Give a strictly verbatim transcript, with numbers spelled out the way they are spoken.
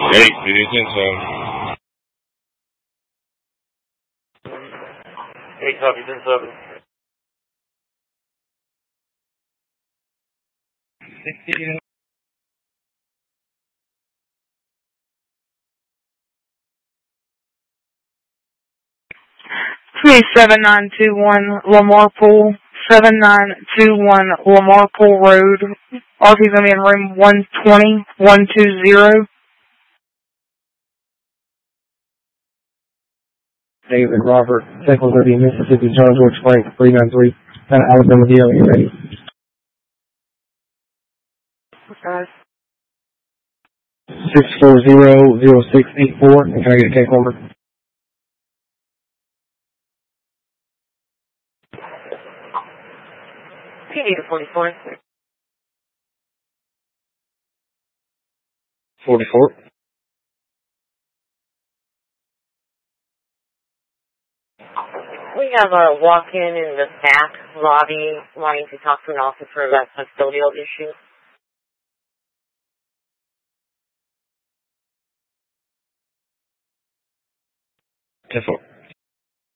Eight, eight, ten, seven. Eight, copy, ten, seven. Sixty. Please, seven nine two one Lamar Pool, seven nine two one Lamar Pool Road. R P's going to be in room one twenty, one twenty. David Robert, Second thirty, Mississippi, John George Frank, three nine three, out of Alabama, D L, you ready? Okay. six four zero zero six eight four, and can I get a case number? P D to forty-four. forty-four. We have a walk-in in the back lobby wanting to talk to an officer about custodial issues. ten four.